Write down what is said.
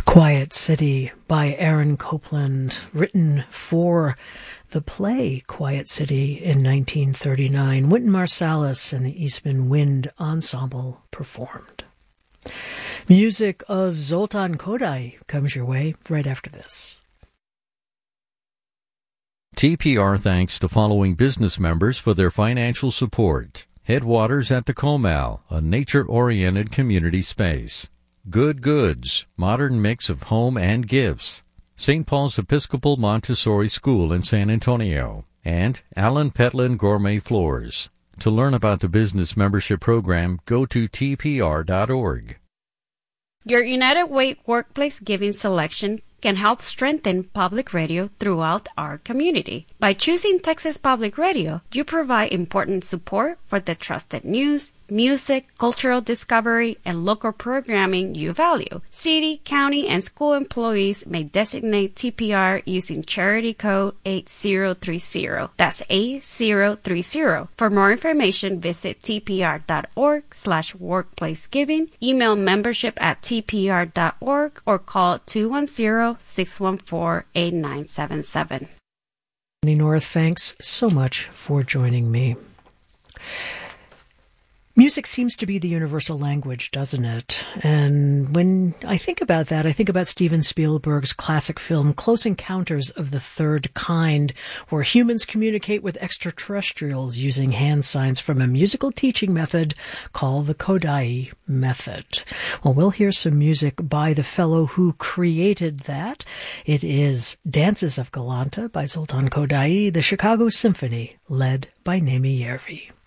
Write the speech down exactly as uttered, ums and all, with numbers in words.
Quiet City by Aaron Copland, written for the play Quiet City in nineteen thirty-nine. Wynton Marsalis and the Eastman Wind Ensemble performed. Music of Zoltan Kodály comes your way right after this. T P R thanks the following business members for their financial support. Headwaters at the Comal, a nature-oriented community space. Good Goods, modern mix of home and gifts. Saint Paul's Episcopal Montessori School in San Antonio. And Alan Petlin Gourmet Floors. To learn about the business membership program, go to T P R dot org. Your United Way workplace giving selection can help strengthen public radio throughout our community. By choosing Texas Public Radio, you provide important support for the trusted news, music, cultural discovery, and local programming you value. City, county, and school employees may designate T P R using charity code eight zero three zero. That's eight zero three zero. For more information, visit T P R dot org slash workplace giving, email membership at T P R dot org, or call two one zero, six one four, eight nine seven seven. North, thanks so much for joining me. Music seems to be the universal language, doesn't it? And when I think about that, I think about Steven Spielberg's classic film, Close Encounters of the Third Kind, where humans communicate with extraterrestrials using hand signs from a musical teaching method called the Kodály method. Well, we'll hear some music by the fellow who created that. It is Dances of Galanta by Zoltan Kodály, the Chicago Symphony, led by Naimi Järvi.